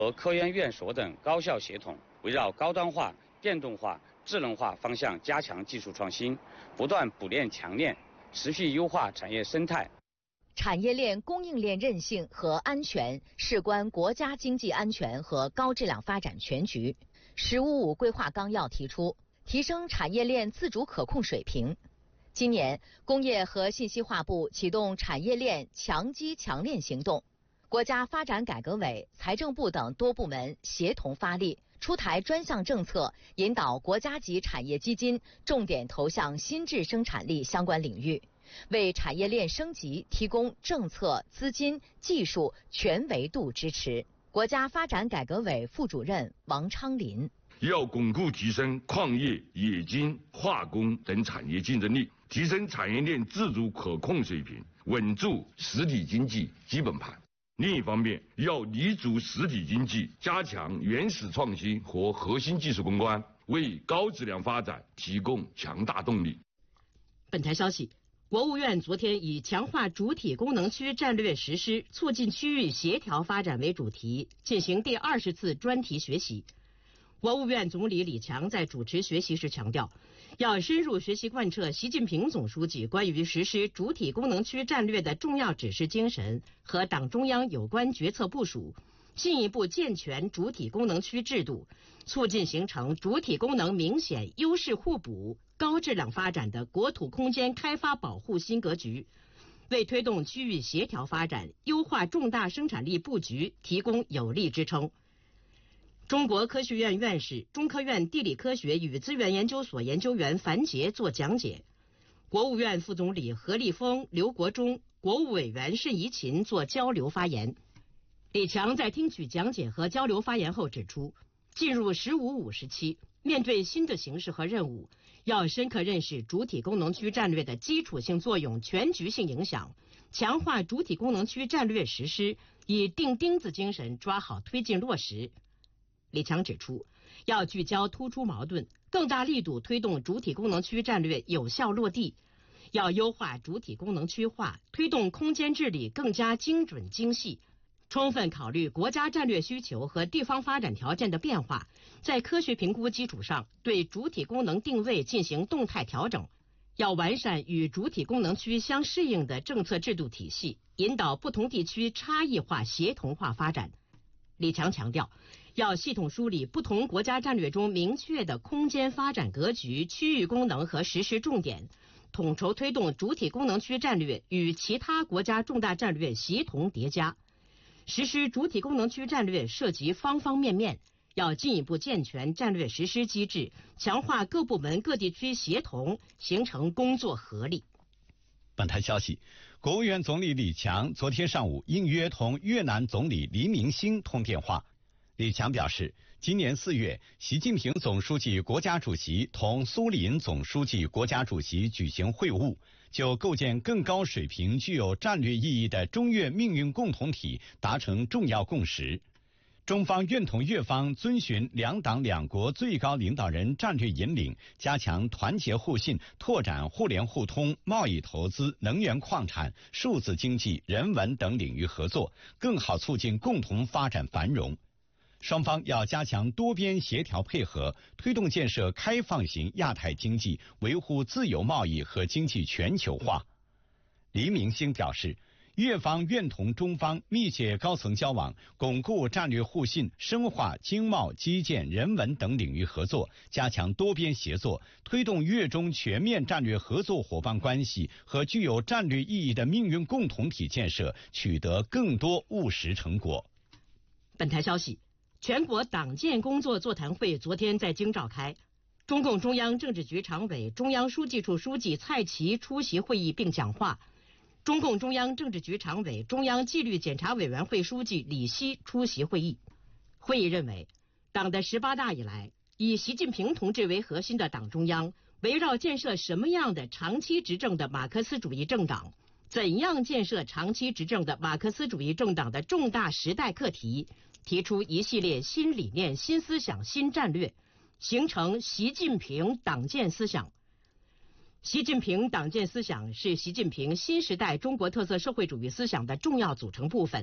和科研院所等高校协同，围绕高端化、电动化、智能化方向加强技术创新，不断补练强练，持续优化产业生态。 产业链供应链韧性和安全事关国家经济安全和高质量发展全局。“十五五”规划纲要提出，提升产业链自主可控水平。今年，工业和信息化部启动产业链强基强链行动，国家发展改革委、财政部等多部门协同发力，出台专项政策，引导国家级产业基金重点投向新质生产力相关领域，为产业链升级提供政策、资金、技术全维度支持。国家发展改革委副主任王昌林： 要巩固提升矿业、冶金、化工等产业竞争力，提升产业链自主可控水平，稳住实体经济基本盘。另一方面，要立足实体经济，加强原始创新和核心技术攻关，为高质量发展提供强大动力。 本台消息，国务院昨天以强化主体功能区战略实施，促进区域协调发展为主题，进行第20次专题学习。国务院总理李强在主持学习时强调，要深入学习贯彻习近平总书记关于实施主体功能区战略的重要指示精神和党中央有关决策部署，进一步健全主体功能区制度，促进形成主体功能明显优势互补、高质量发展的国土空间开发保护新格局，为推动区域协调发展、优化重大生产力布局提供有力支撑。中国科学院院士、中科院地理科学与资源研究所研究员樊杰作讲解，国务院副总理何立峰、刘国中、国务委员盛怡勤作交流发言。李强在听取讲解和交流发言后指出，进入“十五五”时期，面对新的形势和任务，要深刻认识主体功能区战略的基础性作用、全局性影响，强化主体功能区战略实施，以钉钉子精神抓好推进落实。李强指出，要聚焦突出矛盾，更大力度推动主体功能区战略有效落地，要优化主体功能区划，推动空间治理更加精准精细，充分考虑国家战略需求和地方发展条件的变化，在科学评估基础上对主体功能定位进行动态调整，要完善与主体功能区相适应的政策制度体系，引导不同地区差异化协同化发展。李强强调，要系统梳理不同国家战略中明确的空间发展格局、区域功能和实施重点，统筹推动主体功能区战略与其他国家重大战略协同叠加。实施主体功能区战略涉及方方面面，要进一步健全战略实施机制，强化各部门各地区协同，形成工作合力。 本台消息，国务院总理李强昨天上午应约同越南总理黎明星通电话。李强表示，今年4月，习近平总书记、国家主席同苏林总书记、国家主席举行会晤，就构建更高水平、具有战略意义的中越命运共同体达成重要共识。中方愿同越方遵循两党两国最高领导人战略引领，加强团结互信，拓展互联互通、贸易投资、能源矿产、数字经济、人文等领域合作，更好促进共同发展繁荣。双方要加强多边协调配合，推动建设开放型亚太经济，维护自由贸易和经济全球化。黎明星表示，越方愿同中方密切高层交往，巩固战略互信，深化经贸、基建、人文等领域合作，加强多边协作，推动越中全面战略合作伙伴关系和具有战略意义的命运共同体建设取得更多务实成果。 本台消息，全国党建工作座谈会昨天在京召开，中共中央政治局常委、中央书记处书记蔡奇出席会议并讲话。中共中央政治局常委、中央纪律检查委员会书记李希出席会议。会议认为，党的18大以来，以习近平同志为核心的党中央，围绕建设什么样的长期执政的马克思主义政党，怎样建设长期执政的马克思主义政党的重大时代课题，提出一系列新理念、新思想、新战略，形成习近平党建思想。习近平党建思想是习近平新时代中国特色社会主义思想的重要组成部分，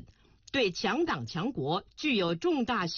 对强党强国具有重大